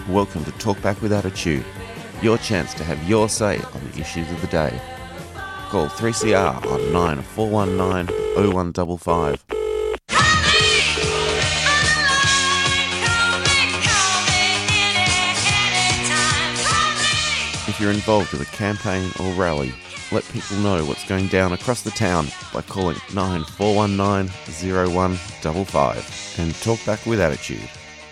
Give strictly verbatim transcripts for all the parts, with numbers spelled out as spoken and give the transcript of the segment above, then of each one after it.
Welcome to Talk Back with Attitude, your chance to have your say on the issues of the day. Call three C R on nine four one nine oh one five five. If you're involved with a campaign or rally, let people know what's going down across the town by calling nine four one nine oh one five five and talk back with attitude.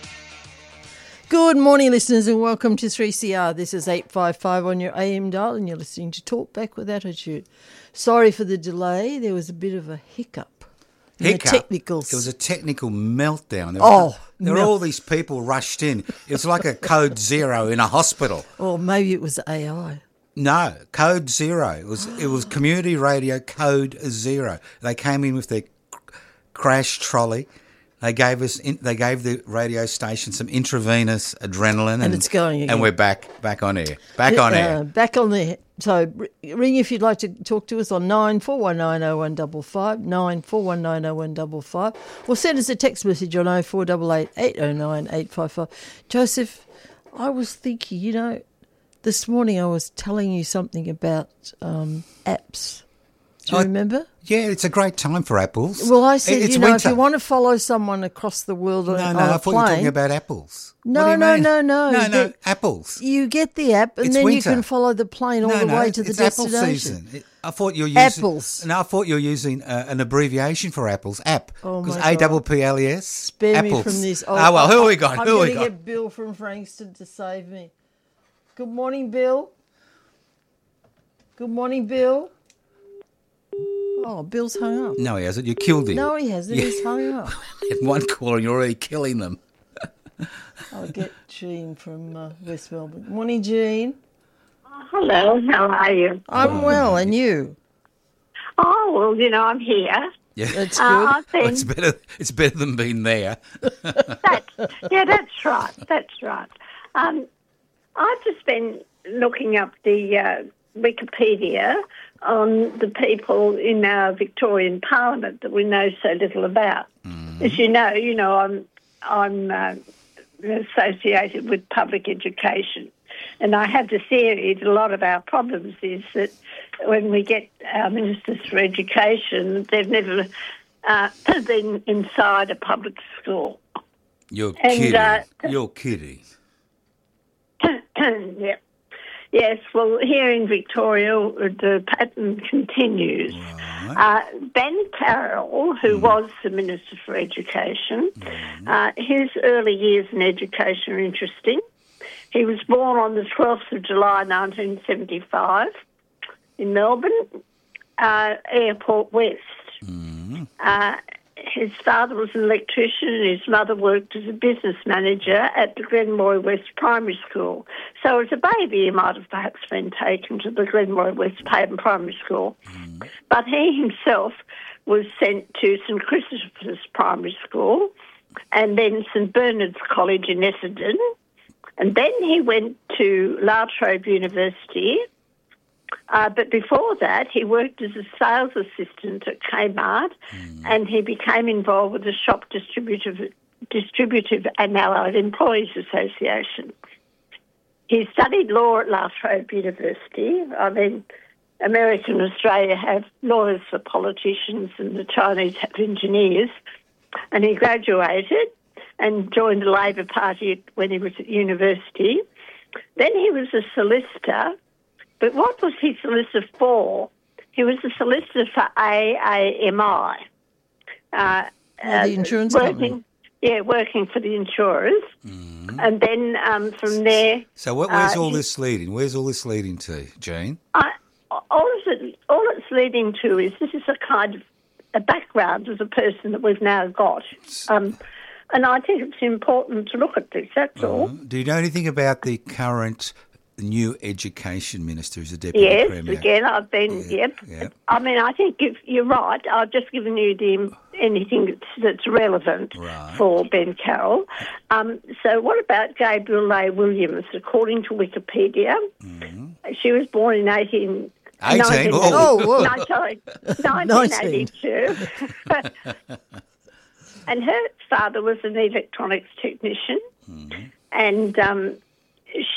Good morning, listeners, and welcome to three C R. This is eight five five on your A M dial, and you're listening to Talk Back with Attitude. Sorry for the delay. There was a bit of a hiccup. Hiccup. Technicals. It was a technical meltdown. There oh, were, there were melt- all these people rushed in. It was like a code zero in a hospital. Or maybe it was A I. No, code zero. It was it was community radio code zero. They came in with their crash trolley. They gave us in, they gave the radio station some intravenous adrenaline, and, And it's going again. And we're back back on air. Back on uh, air. Back on air. So r- ring if you'd like to talk to us on nine four one nine oh one five five, nine four one nine oh one five five, or send us a text message on oh four eight eight, eight oh nine, eight five five. Joseph, I was thinking, you know, this morning I was telling you something about um, apps. Do you I- remember? Yeah, it's a great time for apples. Well, I said, It's you know, winter. if you want to follow someone across the world on, No, on no, a I thought you were plane, talking about apples. No, What do you no, mean? no, no. No, no, The- apples. you get the app, and It's then you winter. can follow the plane all no, the no, way to the it's apple destination. season. It- I thought you were using Apples. No, I thought you were using uh, an abbreviation for apples. App. Oh, Because my A God. double P L E S. Spare apples. me from this. Oh, well, who I- we got? I'm Who we going to got? get Bill from Frankston to save me. Good morning, Bill. Good morning, Bill. Oh, Bill's hung up. No, he hasn't. You killed him. No, he hasn't. Yeah. He's hung up. In one caller, and you're already killing them. I'll get Jean from uh, West Melbourne. Morning, Jean. Hello, how are you? I'm well, and you? Oh, well, you know, I'm here. Yeah, That's Uh, good. I've been, it's better. It's better than being there. that's, yeah, that's right, that's right. Um, I've just been looking up the uh, Wikipedia on the people in our Victorian Parliament that we know so little about. Mm-hmm. As you know, you know, I'm I'm uh, associated with public education. And I have the theory that a lot of our problems is that when we get our ministers for education, they've never uh, been inside a public school. You're And, kidding. uh, You're kidding. Yeah. Yes, well, here in Victoria, the pattern continues. Right. Uh, Ben Carroll, who mm. was the Minister for Education, mm. uh, his early years in education are interesting. He was born on the twelfth of July nineteen seventy-five in Melbourne, uh, Airport West. Mm. Uh, his father was an electrician and his mother worked as a business manager at the Glenroy West Primary School. So as a baby, he might have perhaps been taken to the Glenroy West Primary School. Mm. But he himself was sent to St Christopher's Primary School and then St Bernard's College in Essendon. And then he went to La Trobe University. Uh, but before that, he worked as a sales assistant at Kmart, mm. and he became involved with the Shop Distributive, Distributive and Allied Employees Association. He studied law at La Trobe University. I mean, America and Australia have lawyers for politicians and the Chinese have engineers. And he graduated and joined the Labor Party when he was at university. Then he was a solicitor. But what was he solicitor for? He was a solicitor for A A M I. Uh, oh, the insurance working, company. Yeah, working for the insurers. Mm. And then um, from there... So what, where's uh, all this leading? Where's all this leading to, Jean? I, all, of it, all it's leading to is this is a kind of a background of the person that we've now got. Um, and I think it's important to look at this, that's uh, all. Do you know anything about the current... new education minister is a deputy yes, premier. Yes, again, I've been, yeah, yep. yep. I mean, I think if you're right. I've just given you the anything that's, that's relevant right. for Ben Carroll. Um, so what about Gabrielle Leigh Williams? According to Wikipedia, mm-hmm. she was born in eighteen... eighteen? Oh, whoa. nineteen eighty-two. And her father was an electronics technician. Mm-hmm. And um,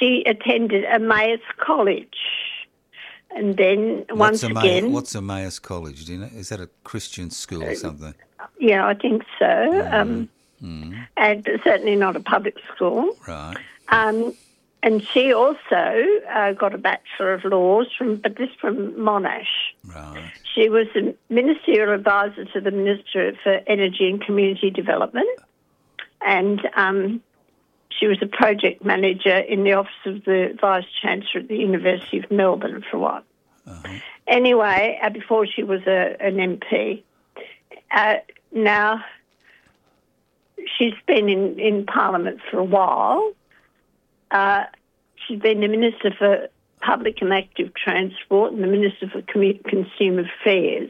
she attended Emmaus College. And then once what's Emmaus, again... What's Emmaus College? Do you know? Is that a Christian school or something? Yeah, I think so. Mm. Um, mm. And certainly not a public school. Right. Um, and she also uh, got a Bachelor of Laws, from, but this from Monash. Right. She was a ministerial advisor to the Minister for Energy and Community Development. And um, she was a project manager in the office of the Vice-Chancellor at the University of Melbourne for a while. Uh-huh. Anyway, uh, before she was a, an M P. Uh, now, she's been in, in Parliament for a while. Uh, she's been the Minister for Public and Active Transport and the Minister for Commu- Consumer Affairs.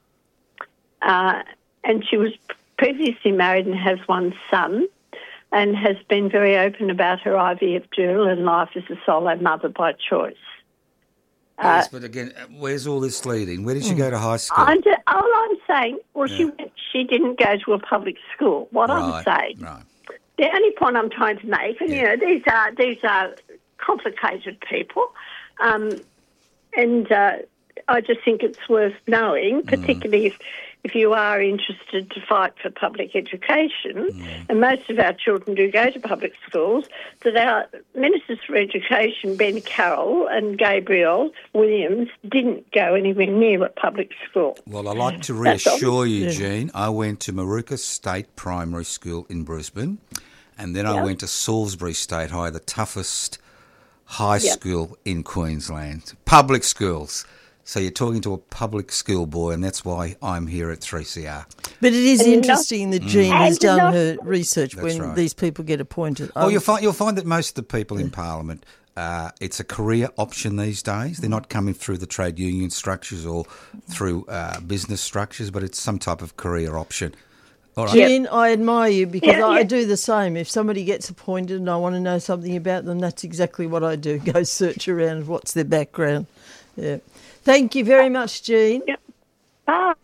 Uh, and she was previously married and has one son and has been very open about her I V F journal and life as a solo mother by choice. Yes, but again, where's all this leading? Where did she go to high school? I'm just, all I'm saying, well, Yeah. she went, she didn't go to a public school. What I'm Right, saying, right. the only point I'm trying to make, and Yeah. you know, these are these are complicated people, um, and uh, I just think it's worth knowing, particularly if, if you are interested to fight for public education, and most of our children do go to public schools, that our Ministers for Education, Ben Carroll and Gabriel Williams, didn't go anywhere near a public school. Well, I'd like to That's all. reassure you, Jean, I went to Maruka State Primary School in Brisbane, and then I Yeah. went to Salisbury State High, the toughest high Yeah. school in Queensland. Public schools. So you're talking to a public school boy, and that's why I'm here at three C R. But it is And not- interesting that Jean has And done not- her research That's when right. these people get appointed. Well, Um, you'll find, you'll find that most of the people in Parliament, uh, it's a career option these days. They're not coming through the trade union structures or through uh, business structures, but it's some type of career option. All right. Jean, I admire you because Yeah, I yeah. do the same. If somebody gets appointed and I want to know something about them, that's exactly what I do. Go search around what's their background. Yeah. Thank you very much, Jean. Yep. Bye.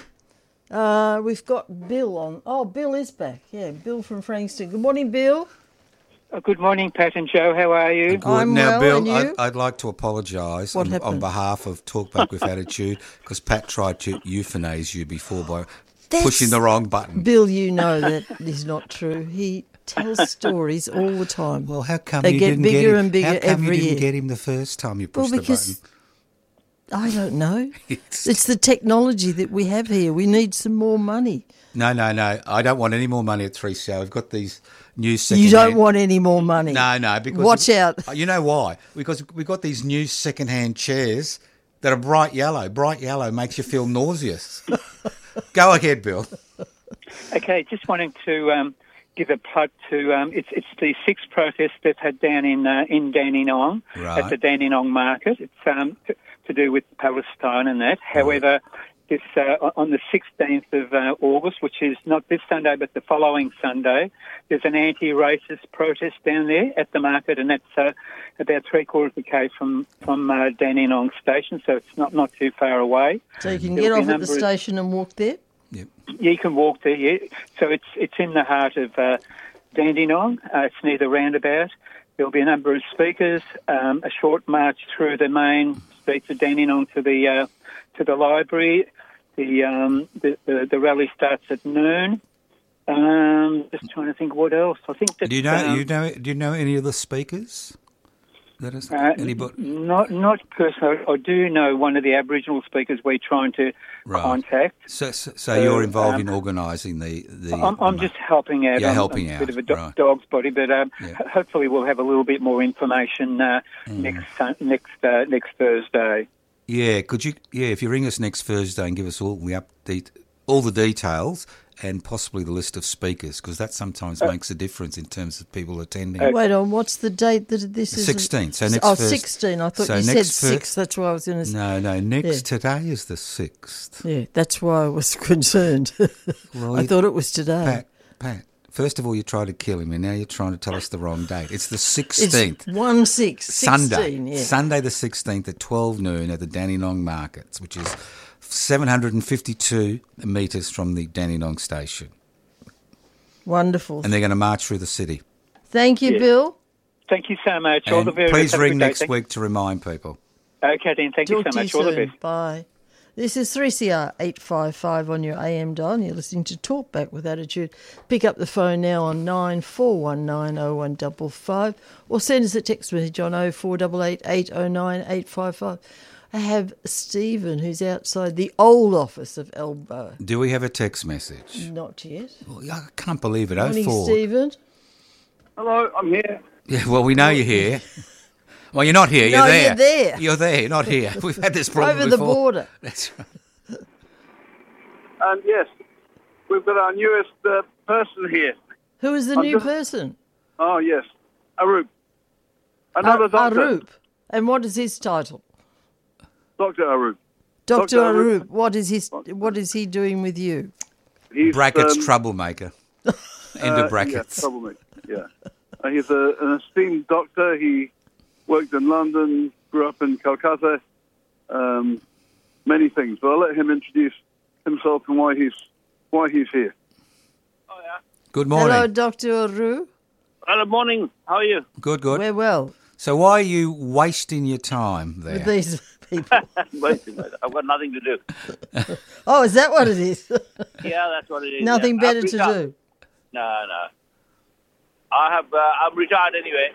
Uh, we've got Bill on. Oh, Bill is back. Yeah, Bill from Frankston. Good morning, Bill. Oh, good morning, Pat and Joe. How are you? Good. I'm now, well, Bill, and you? I'd, I'd like to apologise What on, on happened? behalf of Talkback with Attitude because Pat tried to euthanize you before by That's- pushing the wrong button. Bill, you know that is not true. He tells stories all the time. Well, how come They you get didn't bigger get him? and bigger how come every you didn't year. get him the first time you Well, pushed the because button? I don't know. It's- It's the technology that we have here. We need some more money. No, no, no. I don't want any more money at three C R. We've got these new second You don't want any more money. No, no, because Watch out. You know why? Because we've got these new second-hand chairs that are bright yellow. Bright yellow makes you feel nauseous. Go ahead, Bill. Okay, just wanting to um, give a plug to um, it's it's the sixth protest they've had down in uh, in Dandenong Right. at the Dandenong market. It's um, to, to do with Palestine and that. However, this uh, on the sixteenth of uh, August, which is not this Sunday but the following Sunday, there's an anti-racist protest down there at the market, and that's uh, about three quarters of a k from from uh, Dandenong station, so it's not not too far away. So you can There'll get be off a at the number of- station and walk there? Yep. You can walk there, yeah. So it's it's in the heart of uh, Dandenong. Uh, it's near the roundabout. There'll be a number of speakers, um, a short march through the main streets of Dandenong to the uh, to the library. The, um, the, the the rally starts at noon. Um, just trying to think what else. I think that Do you know? um, you know? Do you know any of the speakers? That is Uh, anybody? Not not personally. I do know one of the Aboriginal speakers we're trying to Right. contact. So, so, so you're involved um, in organising the the. I'm, I'm the just helping out. You're I'm- helping I'm out, a bit of a do- right. dog's body, but um, Yeah. ho- hopefully we'll have a little bit more information uh, Mm. next Sun- next uh, next Thursday. Yeah, could you? Yeah, if you ring us next Thursday and give us all the update, all the details, and possibly the list of speakers, because that sometimes makes a difference in terms of people attending. Wait on, what's the date that this is? sixteenth, so next Oh, Thurs- sixteen. I thought so you said next Thur- six. That's why I was going to say. No, no. Next Yeah. today is the sixth. Yeah, that's why I was concerned. Well, I you- thought it was today. Pat, Pat. First of all, you tried to kill him, and now you're trying to tell us the wrong date. It's the It's sixteenth. one six. Sunday, sixteen, yeah. Sunday the sixteenth at twelve noon at the Dandenong Markets, which is seven hundred fifty-two metres from the Dandenong station. Wonderful. And they're going to march through the city. Thank you, Yeah. Bill. Thank you so much. All And the very please best. Have a ring good day. next Thank- week to remind people. Okay, then. Thank you Talk so to much. you All the soon. best. Bye. This is three C R eight five five on your A M dial, and you're listening to Talk Back with Attitude. Pick up the phone now on nine four one nine oh one five five or send us a text message on oh four eight eight, eight oh nine, eight five five. I have Stephen, who's outside the old office of Elbow. Do we have a text message? Not yet. Well, I can't believe it. Morning, oh four. Stephen. Hello, I'm here. Yeah, well, we know you're here. Well, you're not here. You're No, there. you're there. You're there, not here. We've had this problem Over the before. border. That's right. And yes, we've got our newest uh, person here. Who is the I'm new just- person? Oh, yes, Arup. Another Ar- doctor. Arup. And what is his title? Doctor Arup. Doctor Doctor Arup. Arup. What is his? What is he doing with you? He's, Brackets um, troublemaker. End uh, of brackets. Yeah, troublemaker, yeah. Uh, he's a, an esteemed doctor. He worked in London, grew up in Calcutta, um, many things. But I'll let him introduce himself and why he's why he's here. Good morning. Hello, Doctor Arup. Hello, morning. How are you? Good, good. We're well So why are you wasting your time there? with these people. Wait a minute. I've got nothing to do. Oh, is that what it is? Yeah, that's what it is. Nothing yeah. better I'm to retired. do. No, no. I have. Uh, I'm retired anyway.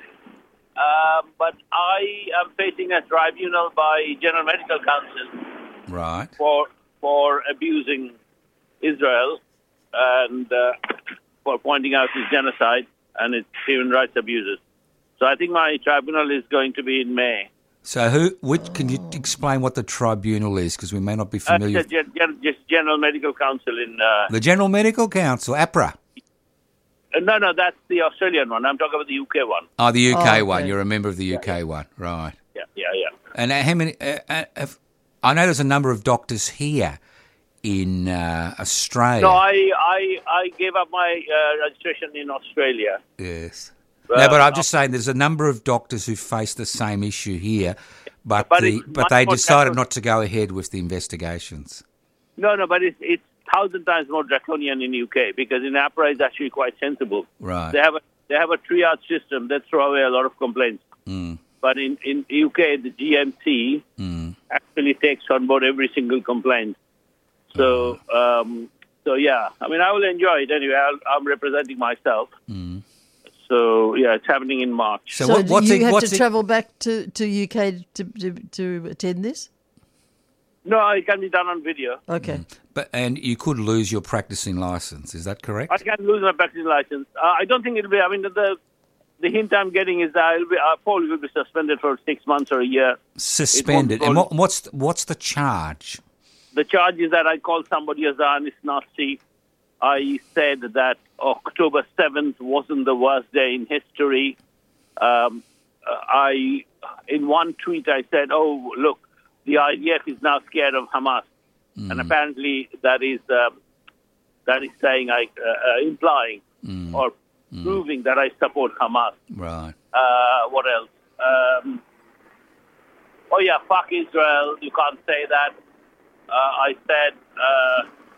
Um, but I am facing a tribunal by General Medical Council Right. for for abusing Israel and uh, for pointing out its genocide and its human rights abuses. So I think my tribunal is going to be in May. So who? Which? Can you explain what the tribunal is? Because we may not be Uh, familiar. it's a gen- gen- just General Medical Council in. Uh, The General Medical Council, APRA. uh, no, no, that's the Australian one. I'm talking about the U K one. Oh, the U K Oh, one. okay. You're a member of the U K one, right? Yeah, yeah, yeah. And uh, how many? Uh, uh, have, I know there's a number of doctors here in uh, Australia. No, I, I, I gave up my uh, registration in Australia. Yes. Well, no, but I'm just saying there's a number of doctors who face the same issue here, but But the, it's but much they more decided draconian. not to go ahead with the investigations. No, no, but it's it's thousand times more draconian in U K because in APRA it's actually quite sensible. Right. They have a they have a triage system that throw away a lot of complaints. Mm. But in in U K the G M C Mm. actually takes on board every single complaint. So um, so yeah, I mean I will enjoy it anyway. I'll, I'm representing myself. Mm. So yeah, it's happening in March. So, So what, do what's you it, have what's to it- travel back to, to U K to, to to attend this? No, it can be done on video. Okay. But and you could lose your practicing license. Is that correct? I can lose my practicing license. Uh, I don't think it'll be. I mean, the the, the hint I'm getting is that I'll be, uh, Paul will be suspended for six months or a year. Suspended. It And won't- what, what's the, what's the charge? The charge is that I called somebody a Zionist Nazi. I said that October seventh wasn't the worst day in history. Um, uh, I, in one tweet, I said, "Oh, look, the I D F is now scared of Hamas," Mm. and apparently that is um, that is saying, I uh, uh, implying Mm. or proving that I support Hamas. Right. Uh, what else? Um, oh yeah, fuck Israel. You can't say that. Uh, I said uh,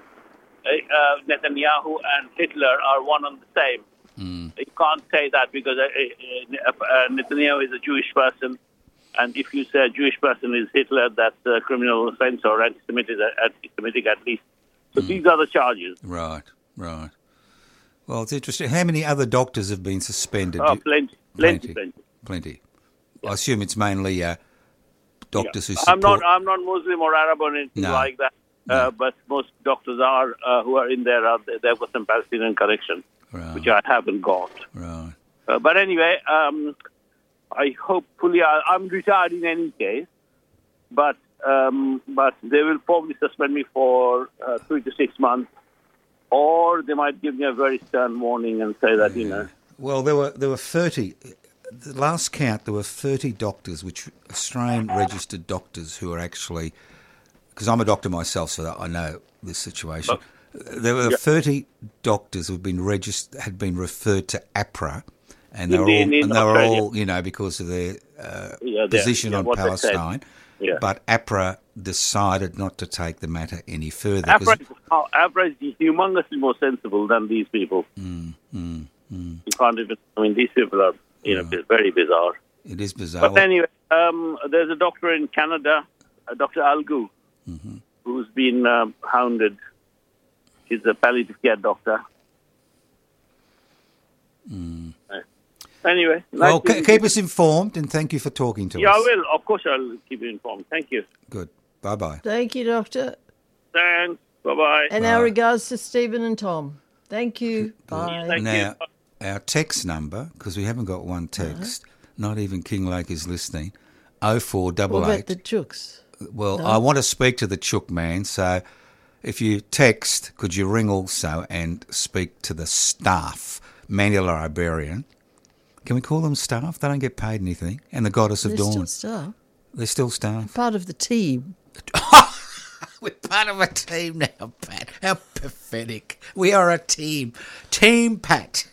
uh, Netanyahu and Hitler are one and the same. Mm. You can't say that because uh, uh, uh, Netanyahu is a Jewish person, and if you say a Jewish person is Hitler, that's a criminal offense or anti-Semitic, anti-Semitic at least. So these are the charges. Right. Right. Well, it's interesting. How many other doctors have been suspended? Oh, You- plenty, plenty, plenty. Plenty. I assume it's mainly uh, doctors who Yeah. support. I'm not. I'm not Muslim or Arab or anything No. like that. Uh, but most doctors are uh, who are in there. Are, they've got some Palestinian connection, Right. which I haven't got. Right. Uh, but anyway, um, I hopefully I, I'm retired in any case. But um, but they will probably suspend me for uh, three to six months, or they might give me a very stern warning and say that you know. Well, there were there were thirty. The last count, there were thirty doctors, which Australian registered doctors who are actually, because I'm a doctor myself, so that I know this situation. There were Yeah. thirty doctors who had been registered, had been referred to APRA, and they In were the- all, in- in and they were Australia. all, you know, because of their uh, Yeah, they- position yeah, on what they said. Palestine. Yeah. But APRA decided not to take the matter any further. 'cause- Average, oh, average is humongously more sensible than these people. Mm, mm, mm. You can't even. I mean, these people are You know, it's very bizarre. It is bizarre. But anyway, um, there's a doctor in Canada, uh, Doctor Algu, Mm-hmm. who's been um, hounded. He's a palliative care doctor. Mm. Uh, anyway. Well, nice ke- to- keep us informed, and thank you for talking to Yeah, I us. will. Of course, I'll keep you informed. Thank you. Good. Bye-bye. Thank you, Doctor. Thanks. Bye-bye. And our regards to Stephen and Tom. Thank you. Bye. Thank Now, you. our text number, because we haven't got one text, not even King Lake is listening, oh four What eight about eight. the chooks? Well, I want to speak to the chook man, so if you text, could you ring also and speak to the staff, Manuel Iberian? Can we call them staff? They don't get paid anything. And the Goddess of They're Dawn. still staff. They're still staff. Part of the team. We're part of a team now, Pat. How pathetic. We are a team. Team Pat.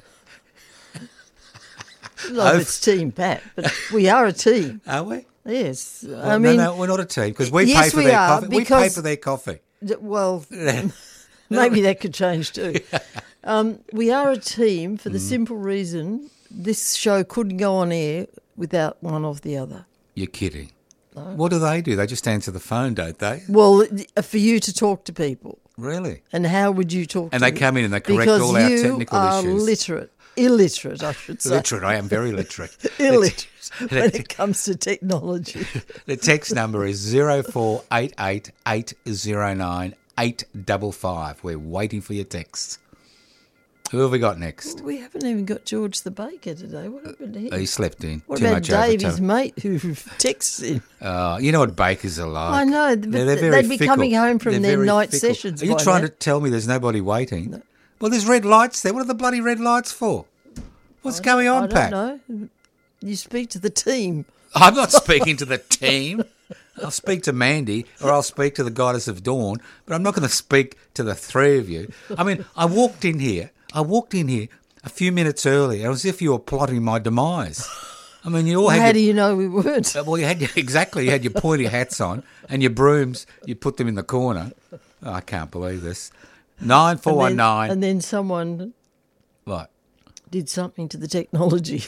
Love it's Team Pat, but we are a team. Are we? Yes. Well, I mean, no, no, we're not a team because we yes, pay for we their are, coffee. We pay because- for their coffee. d- well, maybe that could change too. Um, we are a team for the Mm. simple reason this show couldn't go on air without one of the other. You're kidding. What do they do? They just answer the phone, don't they? Well, for you to talk to people. Really? And how would you talk And to they them? come in and they correct because all our you technical are issues. literate. Illiterate, I should say. Literate. I am very literate. Illiterate The- when it comes to technology. The text number is zero four eight eight eight zero nine eight five five. We're waiting for your texts. Who have we got next? We haven't even got George the Baker today. What happened to him? He slept in. What Too about much Dave, his overtime. mate, who texts in? Uh, you know what bakers are like. I know, but They're, they're very they'd be fickle. coming home from They're their very night fickle. sessions Are you by trying now. to tell me there's nobody waiting? Well, there's red lights there. What are the bloody red lights for? What's going on, I Pat? don't know. You speak to the team. I'm not speaking to the team. I'll speak to Mandy or I'll speak to the Goddess of Dawn, but I'm not going to speak to the three of you. I mean, I walked in here. I walked in here a few minutes earlier as if you were plotting my demise. I mean, you all Well, had how your, do you know we weren't? well, you had your, exactly. You had your pointy hats on and your brooms. You put them in the corner. Oh, I can't believe this. Nine four one And nine. then someone What? did something to the technology.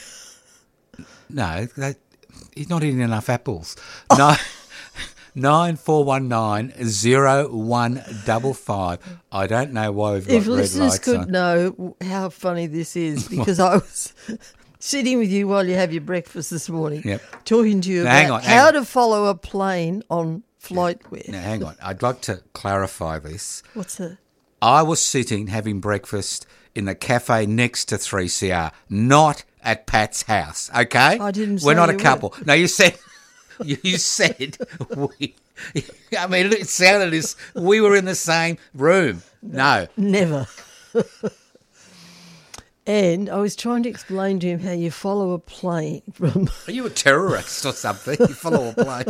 No, that, he's not eating enough apples. No. Nine four one nine zero one double five. I don't know why we've got If red listeners lights could on. know how funny this is, because I was sitting with you while you have your breakfast this morning, Yep. talking to you Now, about hang on, hang how on. to follow a plane on FlightWare. Now, hang on. I'd like to clarify this. What's that? I was sitting having breakfast in the cafe next to three C R, not at Pat's house. Okay, I didn't We're say not a you couple. No, you said. You you said we. I mean, it sounded as we were in the same room. No, Never. And I was trying to explain to him how you follow a plane from, are you a terrorist or something? You follow a plane.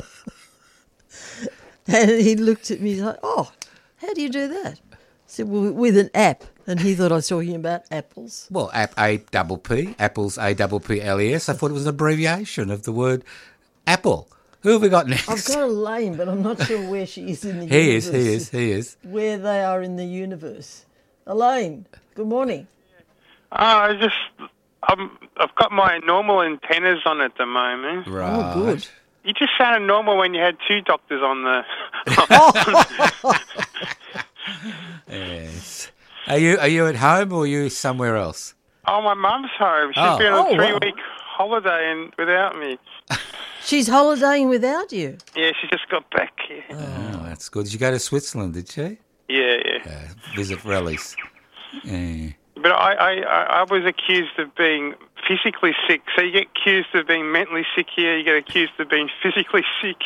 and he looked at me he's like, "Oh, how do you do that?" I said, "Well, with an app." And he thought I was talking about apples. Well, app A double P, Apple's A double P L E S. I thought it was an abbreviation of the word apple. Who have we got next? I've got Elaine, but I'm not sure where she is in the He is, universe. he is, he is. Where they are in the universe. Elaine, good morning. Oh, I just, I'm, I've got my normal antennas on at the moment. Right. Oh, good. You just sounded normal when you had two doctors on the. Yes. Are you are you at home or are you somewhere else? Oh, my mum's home. She's Oh. been on Oh, a wow. three-week holiday and without me. She's holidaying without you. Yeah, she just got back here. Oh, that's good. Did you go to Switzerland, did she? Yeah, yeah. Uh, visit Rellies. Yeah. But I, I, I I was accused of being physically sick. So you get accused of being mentally sick here. You get accused of being physically sick.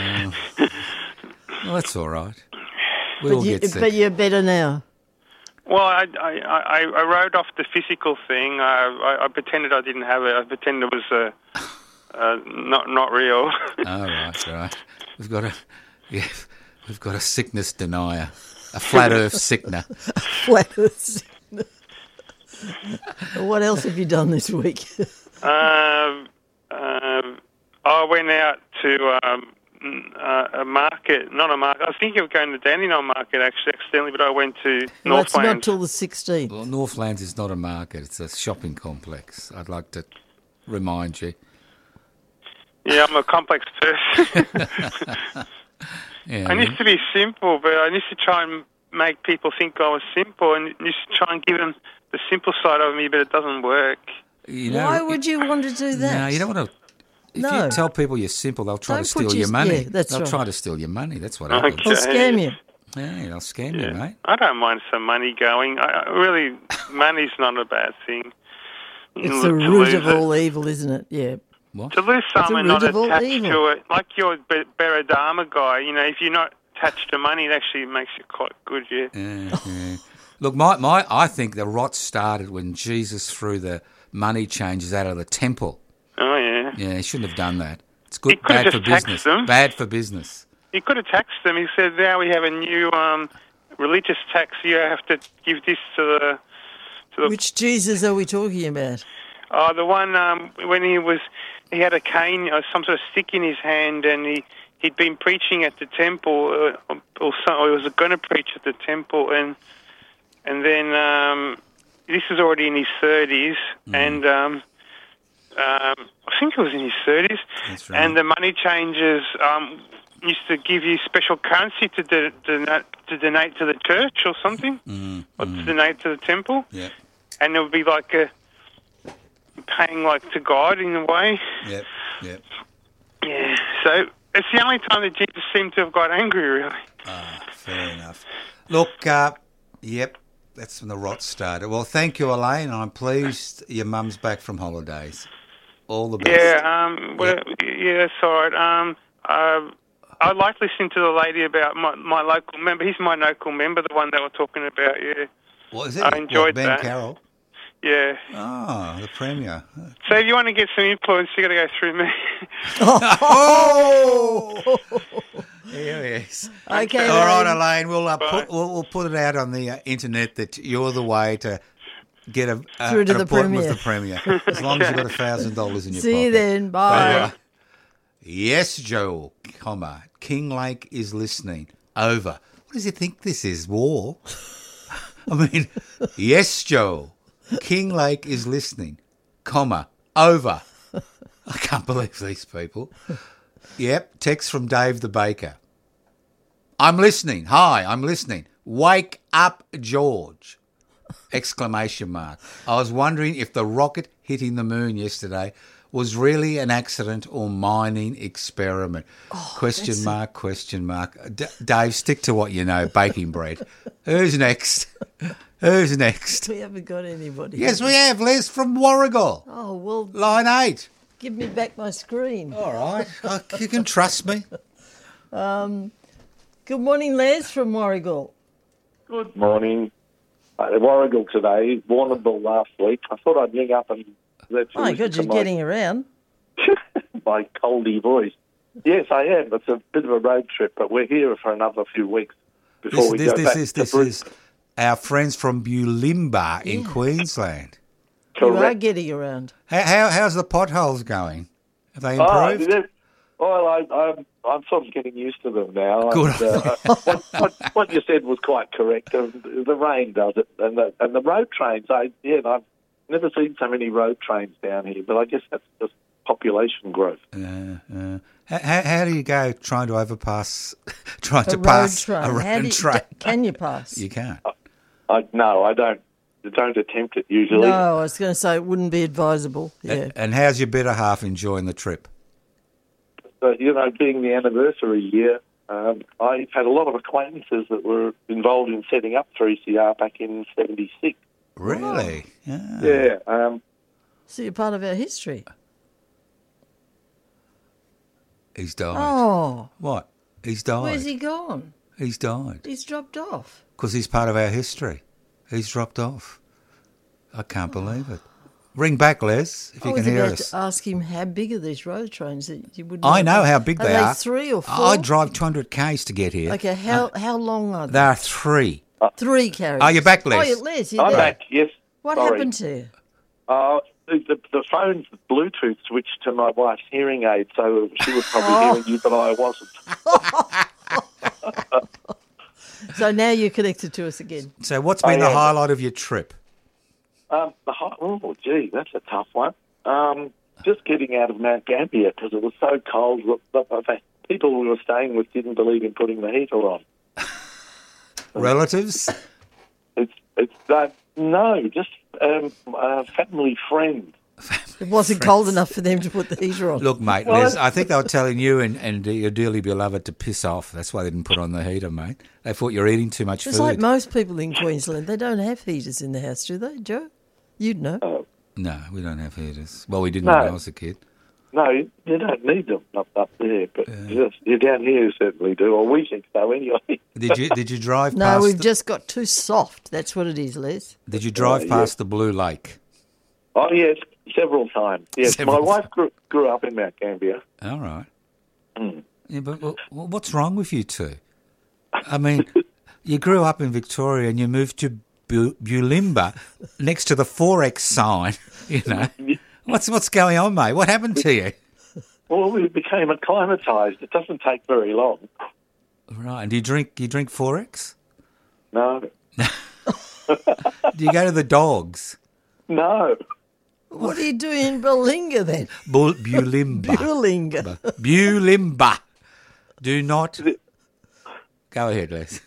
Well, that's all right. We But, all you, get sick. but you're better now. Well, I, I, I, I wrote off the physical thing. I, I, I pretended I didn't have it. I pretended it was uh, uh, not not real. Oh, right, right. We've got a, yeah, we've got a sickness denier, a flat Earth sickner. Flat Earth. What else have you done this week? um, um, I went out to um, uh, a market, not a market. I was thinking of going to Dandenong Market actually accidentally, but I went to Well, that's not Northland. till the sixteenth. Well, Northlands is not a market; it's a shopping complex. I'd like to remind you. Yeah, I'm a complex person. Yeah, I used to be simple, but I used to try and make people think I was simple, and used to try and give them the simple side of me, but it doesn't work. you know, Why would you want to do that? No, you don't want to. If No. you tell people you're simple, they'll try Don't to put steal your- your money. yeah, that's they'll right. try to steal your money. That's what Okay. happens. Or scam you. Yeah, they'll scam you, Yeah. mate. I don't mind some money going. I, I really, money's not a bad thing. It's To the lose root of it. all evil, isn't it? Yeah. What? To lose the some and root not of all attached evil. to it, like your Be- Beradama guy, you know, if you're not attached to money, it actually makes you quite good, yeah. Yeah, yeah. Look, my, my, I think the rot started when Jesus threw the money changers out of the temple. Oh, yeah. Yeah, he shouldn't have done that. It's He good, could have bad for just taxed business. them. Bad for business. He could have taxed them. He said, now we have a new um, religious tax. You have to give this to the... To the Which Jesus are we talking about? Oh, the one um, when he was, he had a cane or some sort of stick in his hand, and he he'd been preaching at the temple, uh, or, some, or he was going to preach at the temple, and and then um, this is already in his thirties, Mm. and um, um, I think it was in his thirties, That's right. and the money changers um, used to give you special currency to do, donate to donate to the church or something, Mm, or to donate to the temple, Yep, and it would be like a paying like to God in a way. yep, yep. Yeah. So it's the only time that Jesus seemed to have got angry, really. Ah, fair enough. Look, uh, yep, that's when the rot started. Well, thank you, Elaine. I'm pleased your mum's back from holidays. All the best. Yeah. Um. Well, yeah. That's all right. Um. Uh, I like listening to the lady about my, my local member. He's my local member, the one they were talking about. Yeah. What is it? I enjoyed what, Ben that. Carroll? Yeah. Oh, the Premier. So if you want to get some influence, you got to go through me. Oh! Here he is. Okay. All right, Elaine. Elaine, we'll, uh, Bye. put, we'll, we'll put it out on the uh, internet that you're the way to get a, uh, Through to an the appointment Premier. with the Premier, as long as you've got a thousand dollars in your See pocket. you then. Bye. Bye. Yes, Joe, comma, King Lake is listening. Over. What does he think this is, war? I mean, yes, Joe, King Lake is listening, comma, over. I can't believe these people. Yep, text from Dave the Baker. I'm listening. Hi, I'm listening. Wake up, George. Exclamation mark. I was wondering if the rocket hitting the moon yesterday was really an accident or mining experiment. question mark, question mark. D- Dave, stick to what you know, baking bread. Who's next? Who's next? We haven't got anybody. Yes, we have. Les from Warrigal. Oh, well, Line eight. give me back my screen. All right. Uh, you can trust me. Good morning, Les from Warrigal. Good morning. Uh, Warrigal today, Warrnambool last week. I thought I'd ring up and let you Oh, my listen God, to you're my, getting around. my coldy voice. Yes, I am. It's a bit of a road trip, but we're here for another few weeks before This, we this, go this back is to this Brisbane. is our friends from Bulimba in Queensland. You are Correct. getting around. How, how how's the potholes going? Have they Oh, improved? they're- well, I, I'm, I'm sort of getting used to them now. Good. And, uh, what, what, what you said was quite correct. The, the rain does it, and the, and the road trains. I yeah, I've never seen so many road trains down here, but I guess that's just population growth. Uh, uh, how, how do you go trying to overpass, trying A to road pass train. a road How do you, train? Can you pass? You can't. I no, I don't. Don't attempt it usually. No, I was going to say it wouldn't be advisable. Yeah. And, and how's your better half enjoying the trip? But, you know, being the anniversary year, um, I had a lot of acquaintances that were involved in setting up three C R back in seventy-six. Really? Yeah. Yeah. Um, So you're part of our history. He's died. Oh, What? He's died. where's he gone? He's died. He's dropped off. Because he's part of our history. He's dropped off. I can't believe it. Ring back, Les, if I you was can hear about us. to ask him how big are these road trains that you would. I know how big are they they are. Three or four? I drive two hundred kays to get here. Okay, how how long are they? There are three. Three carriages. Are you back, Les? Oh, yeah, Les, you're I'm there. back. Yes. What Sorry. happened to you? Uh, the, the, the phone's Bluetooth switched to my wife's hearing aid, so she was probably hearing you, but I wasn't. So now you're connected to us again. So what's been I the am. highlight of your trip? Um, the hi- oh, gee, that's a tough one. Um, just getting out of Mount Gambier because it was so cold. The, the people we were staying with didn't believe in putting the heater on. Relatives? It's it's uh, no, just um, a family friend. It wasn't cold enough for them to put the heater on. Look, mate, Well, Les, I think they were telling you and, and your dearly beloved to piss off. That's why they didn't put on the heater, mate. They thought you were eating too much It's food. like most people in Queensland. They don't have heaters in the house, do they, Joe? You'd know. Oh, No, we don't have heaters. Well, we didn't No. when I was a kid. no, you don't need them up up there, but just, you down here you certainly do, or we think so anyway. Did you Did you drive No, past? we've the, just got too soft. That's what it is, Les. Did you drive Oh, yeah. past the Blue Lake? Oh yes, several times. Yes, Several my wife grew, grew up in Mount Gambier. All right. Mm. Yeah, but well, what's wrong with you two? I mean, you grew up in Victoria and you moved to Bu- Bulimba next to the Forex sign. You know, what's what's going on, mate? What happened to you? Well, we became acclimatised. It doesn't take very long. Right. And do you drink? Do you drink Forex? No, Do you go to the dogs? no. What are you doing in Bulinga then? Bul- Bulimba. Bulinga. Bulimba. Do not. Go ahead, Les.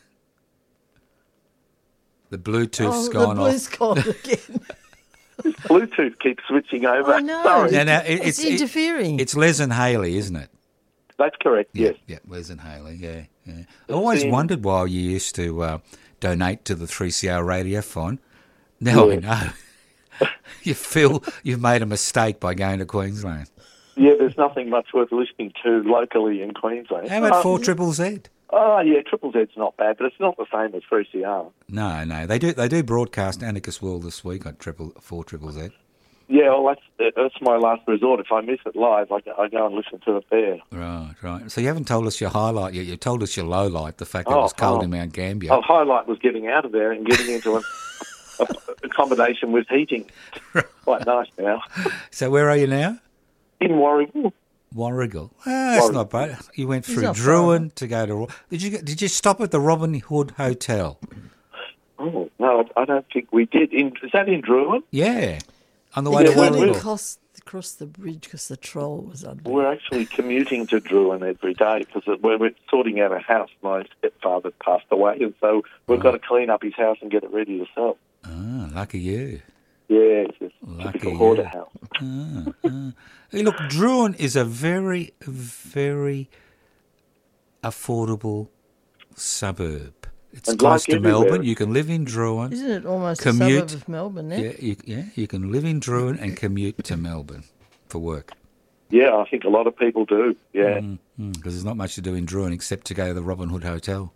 The Bluetooth's Oh, gone the off. blue's gone again. Bluetooth keeps switching over. I know. Sorry. No, no, it- It's it's it- interfering. It's Les and Haley, isn't it? That's correct, yes. Yeah, Les and Haley, yeah. yeah. I always been- wondered why you used to uh, donate to the three C R Radiothon. Now I know. You feel you've made a mistake by going to Queensland. Yeah, there's nothing much worth listening to locally in Queensland. How about Oh, four Triple Z? Oh, yeah, Triple Z's not bad, but it's not the same as three C R. No, no, they do. They do broadcast Anarchist World this week on Triple Four Triple Z. Yeah, well, that's that's my last resort. If I miss it live, I, I go and listen to it there. Right, right. So you haven't told us your highlight yet. You told us your low light, the fact that it Oh, was cold oh. in Mount Gambier. Our highlight was getting out of there and getting into an a, accommodation with heating. Quite nice now. So where are you now? In Warrigal. Warrigal. Ah, that's Warrigal. not bad. You went It's through not far. Druin to go to. Ro- Did you get- Did you stop at the Robin Hood Hotel? Oh, no, I don't think we did. In, is that in Druin? Yeah, on the They way to Yeah, couldn't we're- Warrigal. cross, cross the bridge because the troll was under. We're actually commuting to Druin every day because we're, we're sorting out a house. My stepfather passed away, and so we've got to clean up his house and get it ready to sell. Ah, lucky you. Yeah, it's a Lucky typical you. hoarder house. Ah, ah. Hey, look, Druin is a very, very affordable suburb. It's And close like to everywhere. Melbourne. You can live in Druin. Isn't it almost Commute. a suburb of Melbourne now? Yeah, you, yeah, you can live in Druin and commute to Melbourne for work. Yeah, I think a lot of people do. Yeah. Because there's not much to do in Druin except to go to the Robin Hood Hotel.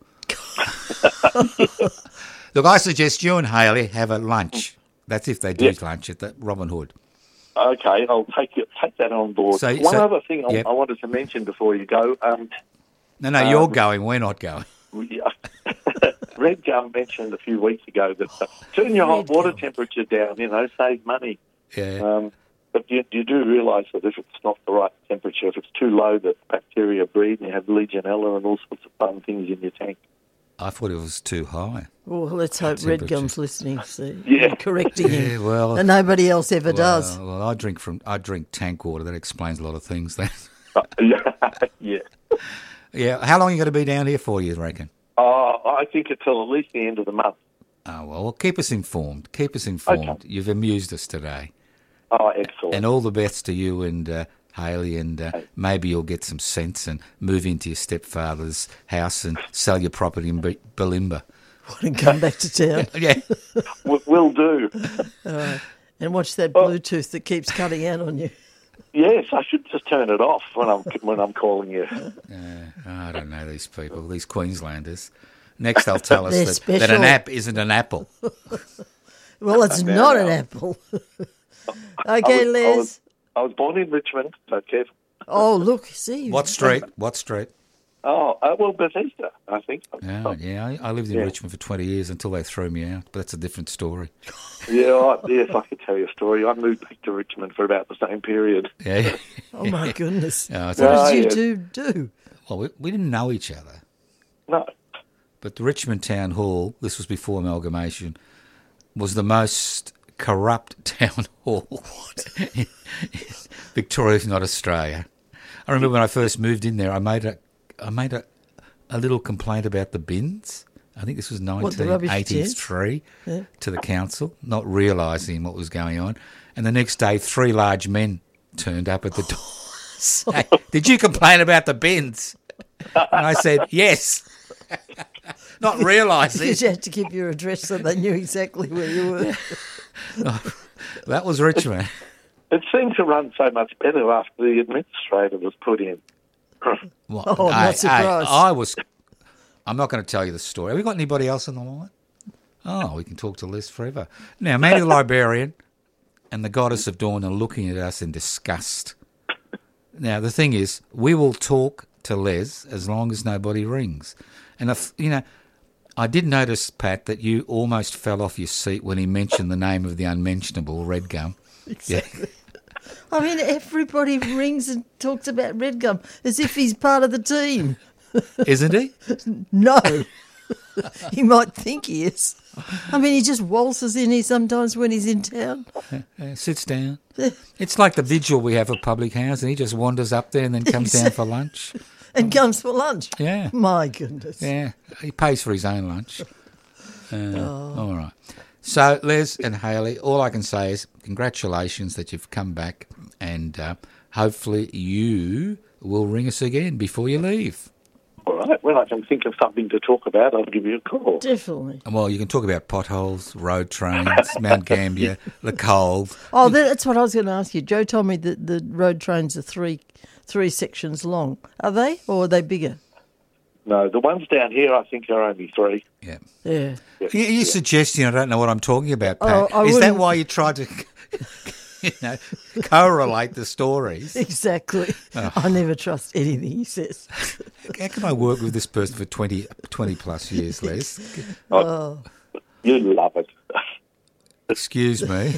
Look, I suggest you and Haley have a lunch. That's if they do Yeah. lunch at the Robin Hood. Okay, I'll take it, take that on board. So- One so- other thing I, yep. I wanted to mention before you go. Um, No, no, you're Um, going. We're not going. we- Red Gum mentioned a few weeks ago that uh, turn your hot Red water Gum. temperature down, you know, save money. Yeah. Um, but you, you do realise that if it's not the right temperature, if it's too low, that bacteria breed and you have Legionella and all sorts of fun things in your tank. I thought it was too high. Well, let's hope Red Temperature. Gum's listening. See, Yeah. and correcting him, Yeah, well, and nobody else ever does. Well, well, I drink from I drink tank water. That explains a lot of things. Then. yeah. Yeah. How long are you going to be down here for? You reckon? Uh, I think until at least the end of the month. Oh well, well keep us informed. Keep us informed. Okay. You've amused us today, Oh, excellent. and all the best to you and uh, Haley. And uh, maybe you'll get some sense and move into your stepfather's house and sell your property in B- Bulimba. And come back to town Yeah. W- will do. and watch that Oh. Bluetooth that keeps cutting out on you. Yes, I should just turn it off when I'm when I'm calling you. I don't know these people, these Queenslanders. Next, they'll tell us They're that, that an special. app isn't an apple. Well, it's No, not no. an apple. I Okay, was, Les. I was, I was born in Richmond, so careful. Oh, look, see. What street? What street? Oh, uh, well, Bethesda, I think. Oh, yeah, I, I lived in Yeah. Richmond for twenty years until they threw me out, but that's a different story. Yeah, I, yes, I could tell you a story. I moved back to Richmond for about the same period. Yeah. Oh, my goodness. Yeah, it's What Ah, did you yes. two do? well, we, we didn't know each other, No. but the Richmond Town Hall, this was before amalgamation, was the most corrupt town hall Victoria's not Australia. I remember when I first moved in there, I made a, I made a, a little complaint about the bins. I think this was What, the nineteen rubbish eighty-three Yeah. to the council, not realising what was going on. And the next day, three large men turned up at the door. Hey, did you complain about the bins? And I said, yes. Not realising. Because you had to give your address so they knew exactly where you were. That was Richmond. It seemed to run so much better after the administrator was put in. Well, Oh, I'm not surprised. I was. I'm not going to tell you the story. Have we got anybody else on the line? Oh, we can talk to Les forever. Now, Mandy the librarian and the goddess of dawn are looking at us in disgust. Now, the thing is, we will talk to Les as long as nobody rings. And if you know, I did notice, Pat, that you almost fell off your seat when he mentioned the name of the unmentionable Red Gum. Exactly. I mean, everybody rings and talks about Red Gum as if he's part of the team. Isn't he? No. He might think he is. I mean, he just waltzes in here sometimes when he's in town. Uh, sits down. It's like the vigil we have at public housing. He just wanders up there and then comes down for lunch. And comes for lunch. Yeah. My goodness. Yeah, he pays for his own lunch. Uh, All right. So, Les and Hayley, all I can say is congratulations that you've come back, and uh, hopefully you will ring us again before you leave. All right. When I can think of something to talk about, I'll give you a call. Definitely. Well, you can talk about potholes, road trains, Mount Gambier, the cold. Oh, that- that's what I was going to ask you. Joe told me that the road trains are three three sections long. Are they, or are they bigger? No, the ones down here I think are only three. Yeah. Yeah. You, you're suggesting I don't know what I'm talking about, Pat. Oh, I Is that wouldn't- why you tried to, you know, correlate the stories? Exactly. Oh. I never trust anything he says. How can I work with this person for twenty, twenty plus years, Les? Oh. You love it. Excuse me.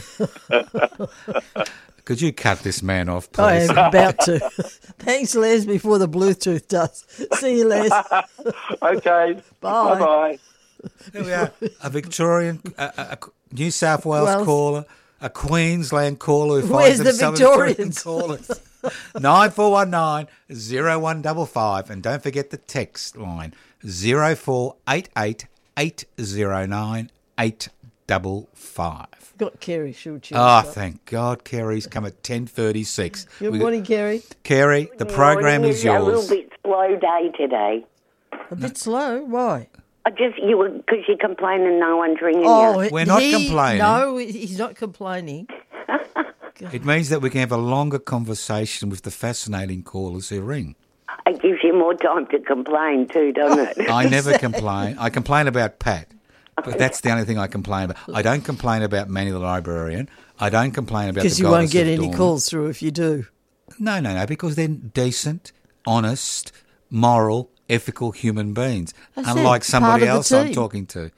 Could you cut this man off, I please? am about to. Thanks, Les, before the Bluetooth does. See you, Les. Okay. Bye. Bye-bye. Here we are. A Victorian, a, a, a New South Wales Wales. caller, a Queensland caller who Where's finds the themselves Victorians? Victorian callers. nine four one nine, zero one five five. And don't forget the text line, zero four eight eight, eight zero nine, eight five five. Got Kerry, she'll cheer Oh, us up. thank God Kerry's come at ten thirty-six. Good We- morning, Kerry. Kerry, the program Morning. is A little yours. bit slow day today. A bit slow. Why? I just you were because you're complaining no one's ringing Oh, you. We're not he- complaining. No, he's not complaining. It means that we can have a longer conversation with the fascinating callers who ring. It gives you more time to complain too, doesn't it? I never complain. I complain about Pat, but that's the only thing I complain about. I don't complain about Manny the librarian. I don't complain about the Because you won't goddess get of any dawn. calls through if you do. No, no, no, because they're decent, honest, moral, ethical human beings, I said, unlike part somebody of the else I'm team. talking to.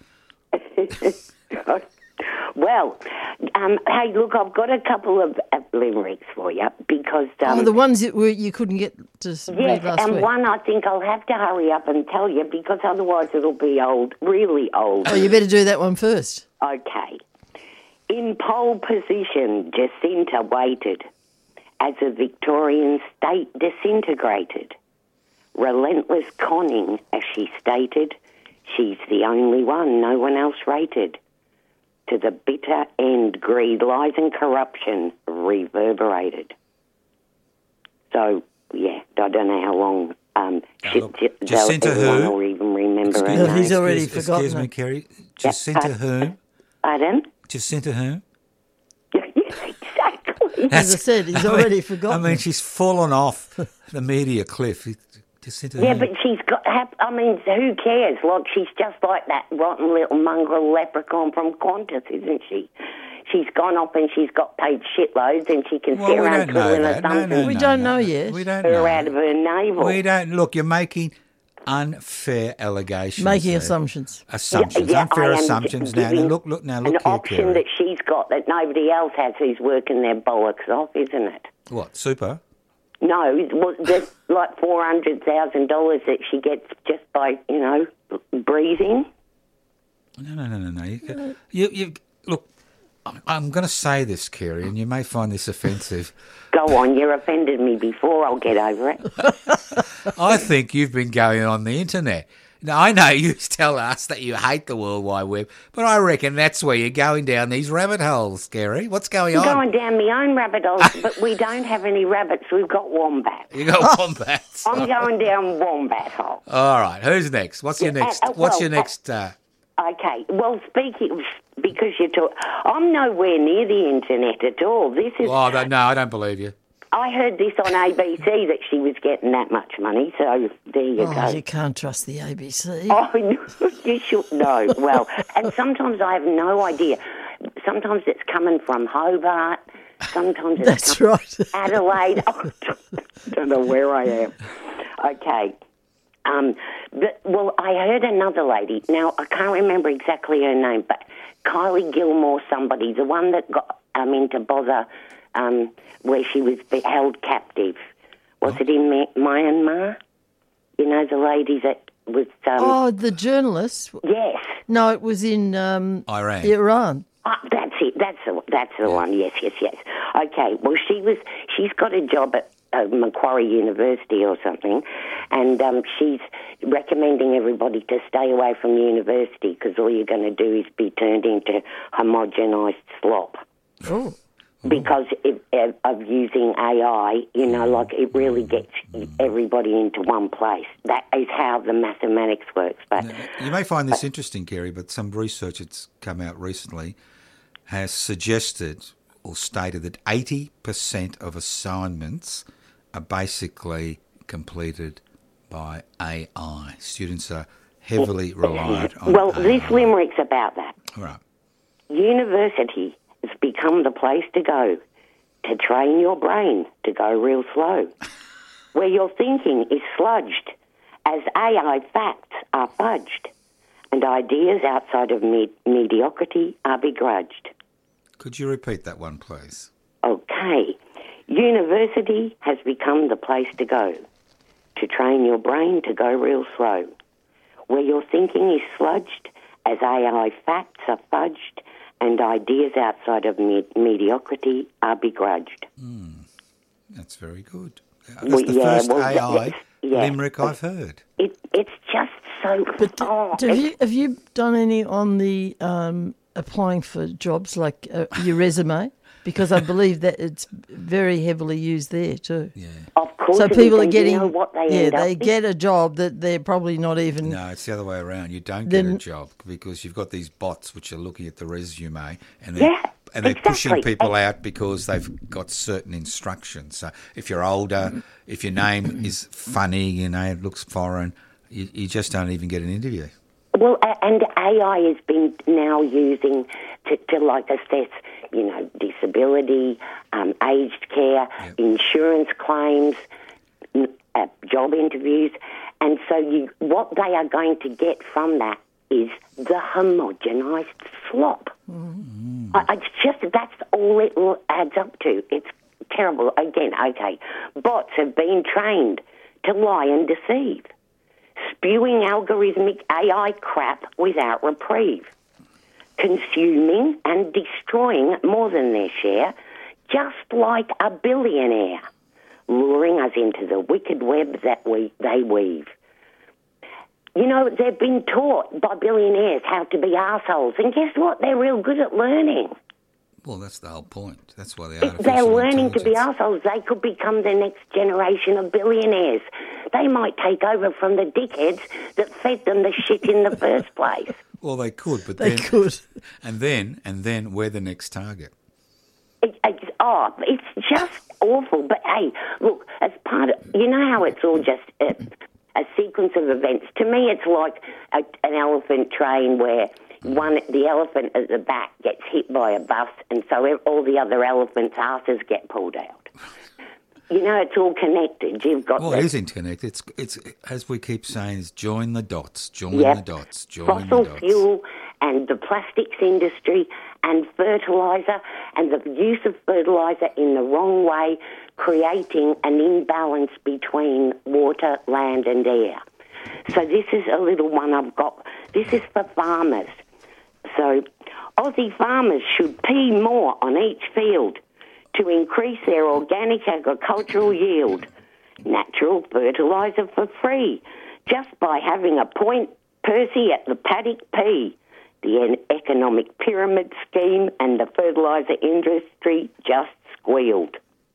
Well, um, hey, look, I've got a couple of uh, limericks for you because um, oh, the ones that were, you couldn't get to s- yes, read last and week. one I think I'll have to hurry up and tell you because otherwise it'll be old, really old. Oh, you better do that one first. Okay. In pole position, Jacinta waited as the Victorian state disintegrated. Relentless conning, as she stated, she's the only one, no one else rated. To the bitter end, greed, lies and corruption reverberated. So, yeah, I don't know how long um, Now, J- look, J- Jacinta everyone who? will even remember Excuse, her No, he's name. already excuse, forgotten excuse me, it. Kerry. Jacinta uh, whom? Pardon? Jacinta whom? Exactly. As I said, he's I mean- already forgotten I mean, it. she's fallen off the media cliff. Jacinta Yeah, whom? but she's got. Have, I mean, who cares? Like, she's just like that rotten little mongrel leprechaun from Qantas, isn't she? She's gone off and she's got paid shitloads, and she can Well, sit we around don't know twiddling her that. No, thumbs no, and We no, don't no, know no. yet. We don't her know. out of her navel. We don't. Look, you're making unfair allegations. Making there. assumptions. Assumptions. Yeah, unfair I am assumptions. Now, now, giving look, look, now, an look here, option Kerry. that she's got that nobody else has who's working their bollocks off, isn't it? What, super? No, it was there's like four hundred thousand dollars that she gets just by you know breathing. No, no, no, no, no. You, you, you look, I'm going to say this, Kerry, and you may find this offensive. Go on, you offended me before, I'll get over it. I think you've been going on the internet. Now, I know you tell us that you hate the World Wide Web, but I reckon that's where you're going down these rabbit holes, Kerry. What's going I'm on? going down my own rabbit holes, but we don't have any rabbits, we've got wombats. You got wombats. I'm going down wombat hole. All right, who's next? What's your Yeah, next? uh, uh, What's well, your next? Uh, Okay, well, speaking, because you talk, I'm nowhere near the internet at all. This is. oh, I don't, no, I don't believe you. I heard this on A B C that she was getting that much money, so there you Oh, go. you can't trust the A B C. Oh, you should know. Well, and sometimes I have no idea. Sometimes it's coming from Hobart. Sometimes it's That's coming right. from Adelaide. I don't know where I am. Okay. Um, but, well, I heard another lady. Now, I can't remember exactly her name, but Kylie Gilmore somebody, the one that got um, into bother um, where she was be- held captive. Was it in Ma- Myanmar? You know, the lady that was... Um, Oh, the journalist? Yes. No, it was in um, Iran. Iran. Oh, that's it. That's the, that's the one. Yes, yes, yes. Okay. Well, she was. She's got a job at uh, Macquarie University or something, and um, she's recommending everybody to stay away from the university because all you're going to do is be turned into homogenised slop. Oh. Because it, uh, of using A I, you know, like it really gets everybody into one place. That is how the mathematics works. But You may find this interesting, Kerry, but some research that's come out recently has suggested or stated that eighty percent of assignments are basically completed by A I. Students are heavily reliant on well, A I. this limerick's about that. Right. University has become the place to go to train your brain to go real slow, where your thinking is sludged as A I facts are fudged and ideas outside of me- mediocrity are begrudged. Could you repeat that one, please? Okay. University has become the place to go to train your brain to go real slow, where your thinking is sludged as A I facts are fudged and ideas outside of me- mediocrity are begrudged. Mm, that's very good. That's Well, the yeah, first well, A I that- yeah. limerick I've heard. It, it's just so... But d- oh, do- have, it's- you, have you done any on the um, applying for jobs, like uh, your resume? Because I believe that it's very heavily used there too. Yeah. Of course So it is, people are and you getting, know what they yeah, end up they with? get a job that they're probably not even. No, it's the other way around. You don't Then- get a job because you've got these bots which are looking at the resume and they're, Yeah, and they're pushing exactly. people out because they've got certain instructions. So if you're older, if your name is funny, you know, it looks foreign, you, you just don't even get an interview. Well, a- and A I has been now using to, to like assess, you know, disability, um, aged care, Yep. insurance claims, n- uh, job interviews, and so you, what they are going to get from that is the homogenised slop. Mm. I, it's just that's all it l- adds up to. It's terrible. Again, okay, bots have been trained to lie and deceive, spewing algorithmic A I crap without reprieve, consuming and destroying more than their share, just like a billionaire, luring us into the wicked web that we they weave. You know, they've been taught by billionaires how to be assholes, and guess what? They're real good at learning. Well, that's the whole point. That's why the If artificial they're learning to be intelligence- assholes, they could become the next generation of billionaires. They might take over from the dickheads that fed them the shit in the first place. Well, they could, but They then, could. and then, and then, we're the next target. It, it's, oh, it's just awful. But hey, look, as part of, you know how it's all just a, a sequence of events. To me, it's like a, an elephant train where one, the elephant at the back gets hit by a bus, and so ev- all the other elephants' asses get pulled out. You know, it's all connected. You've got Well, the it is interconnected. It's, it's as we keep saying, is join the dots, join Yep. the dots, join fossil the dots. fuel and the plastics industry and fertiliser and the use of fertiliser in the wrong way, creating an imbalance between water, land and air. So this is a little one I've got. This is for farmers. So Aussie farmers should pea more on each field to increase their organic agricultural yield. Natural fertiliser for free, just by having a point Percy at the paddock P. The economic pyramid scheme and the fertiliser industry just squealed.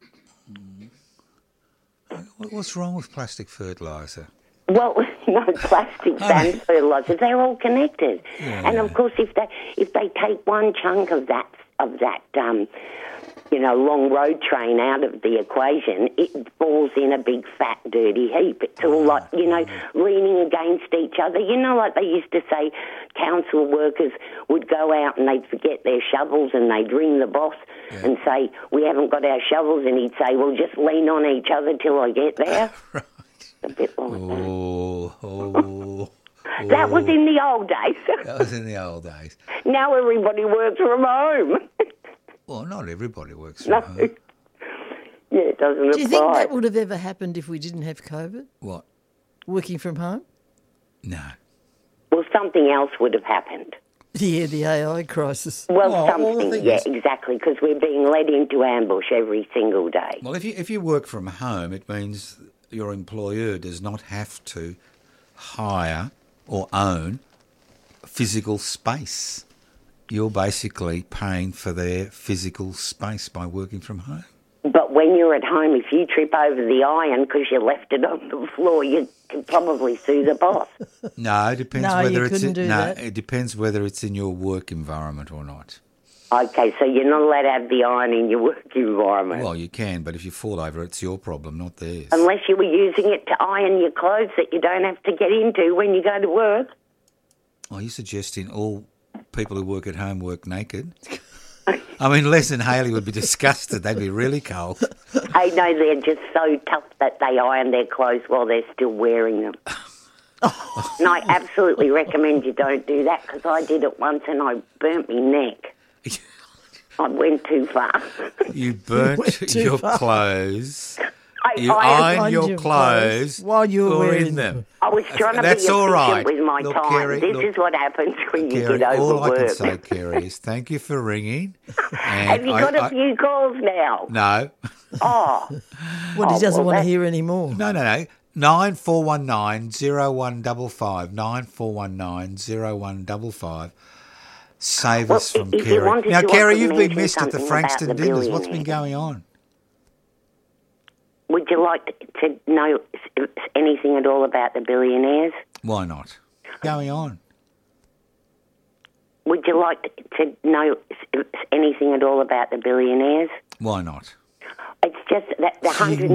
What's wrong with plastic fertiliser? Well, no, plastics and fertilisers, they're all connected. Yeah. And of course, if they if they take one chunk of that of that um, you know, long road train out of the equation, it falls in a big fat dirty heap. It's all like, you know, leaning against each other. You know, like they used to say, council workers would go out and they'd forget their shovels and they'd ring the boss yeah. and say, we haven't got our shovels, and he'd say, well, just lean on each other till I get there. Right. A bit like oh, that. Oh, oh. That was in the old days. That was in the old days. Now everybody works from home. Well, not everybody works from no. home. Yeah, it doesn't apply. Do you think that would have ever happened if we didn't have COVID? What? Working from home? No. Well, something else would have happened. Yeah, the A I crisis. Well, well something, yeah, is... exactly, because we're being led into ambush every single day. Well, if you if you work from home, it means your employer does not have to hire or own physical space. You're basically paying for their physical space by working from home. But when you're at home, if you trip over the iron because you left it on the floor, you can probably sue the boss. No, it depends no, whether you it's couldn't in, do no, that. it depends whether it's in your work environment or not. Okay, so you're not allowed to have the iron in your work environment. Well, you can, but if you fall over, it's your problem, not theirs. Unless you were using it to iron your clothes that you don't have to get into when you go to work. Are you suggesting all people who work at home work naked? I mean, Les and Haley would be disgusted. They'd be really cold. Hey, no, they're just so tough that they iron their clothes while they're still wearing them. And I absolutely recommend you don't do that, because I did it once and I burnt my neck. I went too far. You burnt You your far. clothes. I You ironed ironed your your clothes clothes while you were or wearing in them. I was trying to That's be all efficient right. with my Look, time. Kerry, this look, is what happens when you Kerry, get all I can overworked. say, Kerry, is thank you for ringing. And Have you got I- a few calls now? I- no. Oh. What he Oh, doesn't well, want to that- hear anymore. No, no, no. Nine four one nine zero one double five. Nine four one nine zero one double five. Save Well, us from if you Kerry. wanted Now, to, I Kerry, could you've been mention missed at the something Frankston about the dinners. What's been billionaire. going on? Would you like to know anything at all about the billionaires? Why not? What's going on? Would you like to know anything at all about the billionaires? Why not? It's just that the hundred